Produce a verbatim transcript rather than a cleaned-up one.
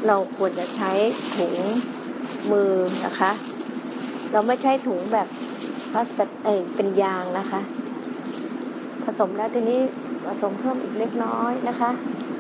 เราควรจะใช้ถุงมือนะคะเราไม่ใช้ถุงแบบพลาสติกเอ้ยเป็นยางนะคะผสมแล้วทีนี้ผสมเพิ่มอีกเล็กน้อยนะคะ